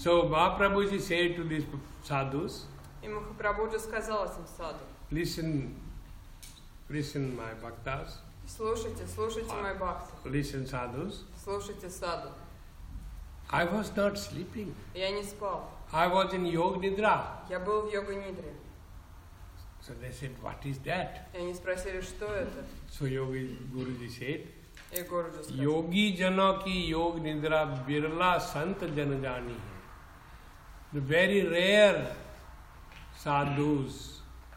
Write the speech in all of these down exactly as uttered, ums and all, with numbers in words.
So Mahaprabhuji said to these sadhus, И Махапрабхуджи сказал этим саду: listen, listen my bhaktas, слушайте, слушайте мои бхакти, listen sadhus, слушайте саду. I was not sleeping. Я не спал. I was in Yoga Nidra. Я был в йога-нидре. So they said, what is that? И они спросили, что это? So Yogi Guruji said, И Гуруджи сказал: योगी जनों की योग निद्रा बिरला संत जन जानी है. The very rare sadhus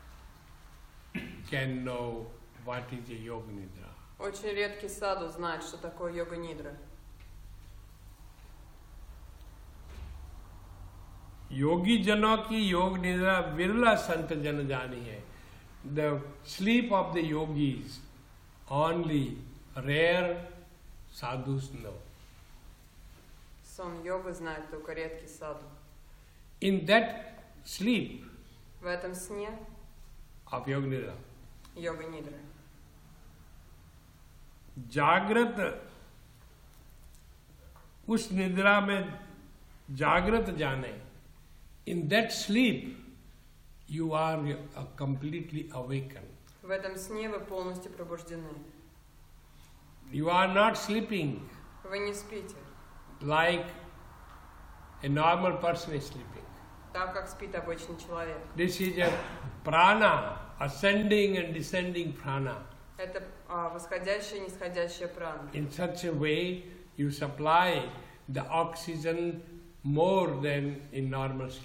can know what is a yoga nidra. Очень редкий саду знает, что такое йога-нидра. योगी जनों की योग निद्रा बिरला संत जन जानी है. The sleep of the yogis only rare sadhus know. Сон йога знает только редкий саду. In that sleep В этом сне of yoga nidra, йога-нидры, जागृत उस निद्रा में जागृत जाने, in that sleep you are uh, completely awakened. в этом сне вы полностью пробуждены. You are not sleeping Вы не спите, like a normal person is sleeping. так как спит обычный человек. This is a prana, ascending and descending prana. Это а, восходящая и нисходящая прана. In such a way you supply the oxygen more than in normal sleep.